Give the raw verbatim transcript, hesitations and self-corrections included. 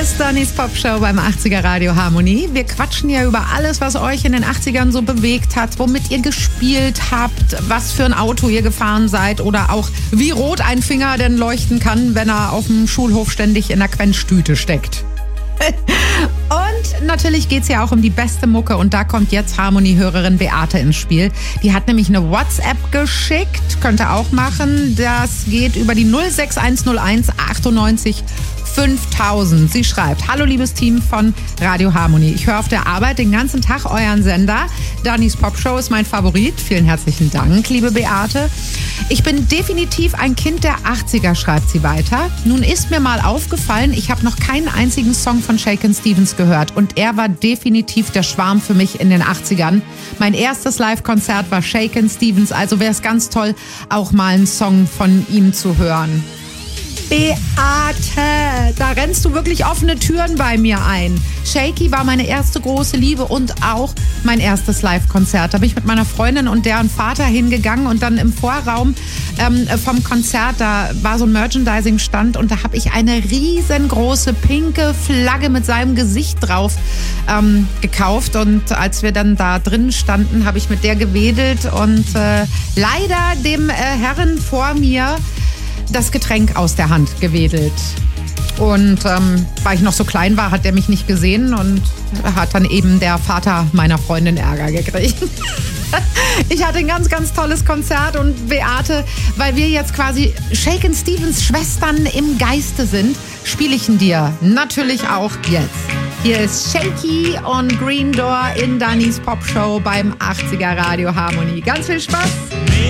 ist Dannys Popshow beim achtziger Radio Harmonie. Wir quatschen ja über alles, was euch in den achtzigern so bewegt hat, womit ihr gespielt habt, was für ein Auto ihr gefahren seid oder auch wie rot ein Finger denn leuchten kann, wenn er auf dem Schulhof ständig in der Quenchtüte steckt. Und natürlich geht es ja auch um die beste Mucke und da kommt jetzt Harmonie-Hörerin Beate ins Spiel. Die hat nämlich eine WhatsApp geschickt, könnt ihr auch machen. Das geht über die null sechs eins null eins achtundneunzig fünftausend. Sie schreibt: Hallo liebes Team von Radio Harmonie. Ich höre auf der Arbeit den ganzen Tag euren Sender. Dannys Popshow ist mein Favorit. Vielen herzlichen Dank, liebe Beate. Ich bin definitiv ein Kind der achtziger, schreibt sie weiter. Nun ist mir mal aufgefallen, ich habe noch keinen einzigen Song von Shakin' Stevens gehört und er war definitiv der Schwarm für mich in den achtzigern. Mein erstes Live-Konzert war Shakin' Stevens, also wäre es ganz toll, auch mal einen Song von ihm zu hören. Beate, da rennst du wirklich offene Türen bei mir ein. Shaky war meine erste große Liebe und auch mein erstes Live-Konzert. Da bin ich mit meiner Freundin und deren Vater hingegangen und dann im Vorraum ähm, vom Konzert, da war so ein Merchandising-Stand und da habe ich eine riesengroße pinke Flagge mit seinem Gesicht drauf ähm, gekauft und als wir dann da drin standen, habe ich mit der gewedelt und äh, leider dem äh, Herren vor mir das Getränk aus der Hand gewedelt. Und ähm, weil ich noch so klein war, hat er mich nicht gesehen und hat dann eben der Vater meiner Freundin Ärger gekriegt. Ich hatte ein ganz, ganz tolles Konzert und Beate, weil wir jetzt quasi Shakin' Stevens Schwestern im Geiste sind, spiele ich ihn dir natürlich auch jetzt. Hier ist Shaky und Green Door in Dannys Popshow beim achtziger Radio Harmonie. Ganz viel Spaß!